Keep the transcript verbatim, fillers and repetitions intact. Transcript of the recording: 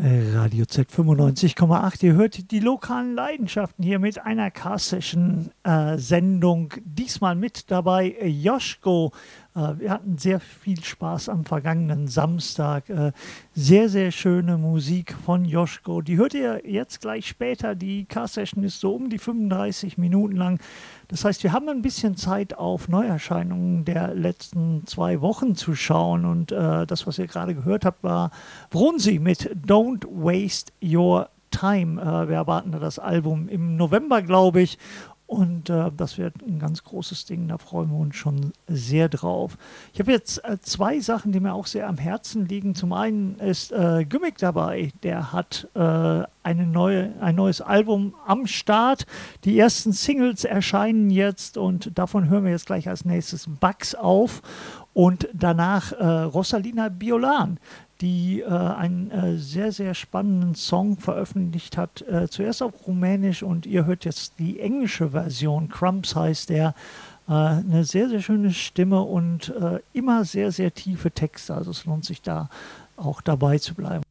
Radio Z fünfundneunzig Komma acht. Ihr hört die lokalen Leidenschaften hier mit einer Car-Session-Sendung. Diesmal mit dabei äh, Joschko. Äh, wir hatten sehr viel Spaß am vergangenen Samstag. Äh, sehr, sehr schöne Musik von Joschko. Die hört ihr jetzt gleich später. Die Car-Session ist so um die fünfunddreißig Minuten lang. Das heißt, wir haben ein bisschen Zeit, auf Neuerscheinungen der letzten zwei Wochen zu schauen. Und äh, das, was ihr gerade gehört habt, war Bronzy mit Don't Waste Your Time. Äh, wir erwarten das Album im November, glaube ich. Und äh, das wird ein ganz großes Ding, da freuen wir uns schon sehr drauf. Ich habe jetzt äh, zwei Sachen, die mir auch sehr am Herzen liegen. Zum einen ist äh, Gimmick dabei, der hat äh, eine neue, ein neues Album am Start. Die ersten Singles erscheinen jetzt und davon hören wir jetzt gleich als nächstes Bugs auf. Und danach äh, Rosalina Biolan, die äh, einen äh, sehr, sehr spannenden Song veröffentlicht hat. Äh, zuerst auf Rumänisch und ihr hört jetzt die englische Version. Crumbs heißt der. Äh, eine sehr, sehr schöne Stimme und äh, immer sehr, sehr tiefe Texte. Also es lohnt sich da auch dabei zu bleiben.